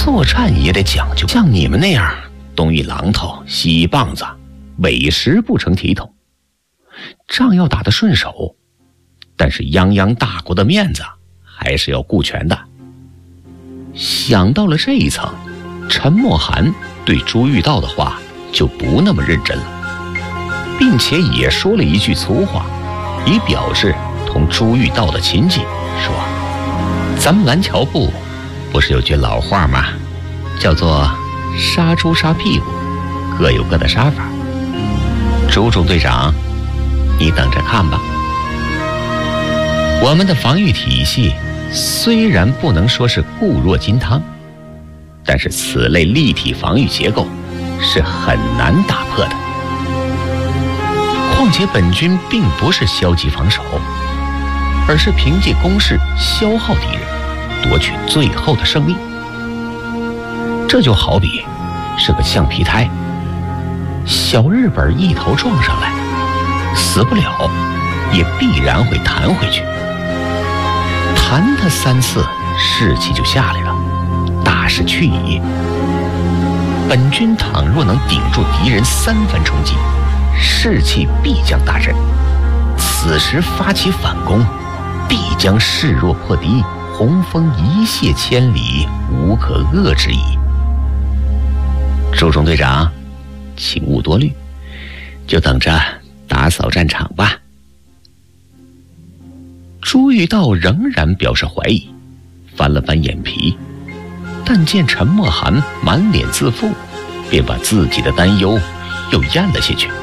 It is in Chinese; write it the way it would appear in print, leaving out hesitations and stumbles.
作战也得讲究，像你们那样东一榔头西一棒子，委实不成体统。仗要打得顺手，但是泱泱大国的面子还是要顾全的。想到了这一层，陈默涵对朱玉道的话就不那么认真了，并且也说了一句粗话，以表示同朱玉道的亲近，说：咱们蓝桥部不是有句老话吗？叫做杀猪杀屁股，各有各的杀法。朱总队长，你等着看吧。我们的防御体系虽然不能说是固若金汤，但是此类立体防御结构是很难打破的。况且本军并不是消极防守，而是凭借攻势消耗敌人，夺取最后的胜利。这就好比是个橡皮胎，小日本一头撞上来，死不了，也必然会弹回去。弹他3次，士气就下来了，大势去矣。本军倘若能顶住敌人3番冲击，士气必将大振。此时发起反攻，必将势弱破敌，洪峰一泻千里，无可遏制矣。朱总队长，请勿多虑，就等着打扫战场吧。朱玉道仍然表示怀疑，翻了翻眼皮，但见陈默涵满脸自负，便把自己的担忧又咽了下去。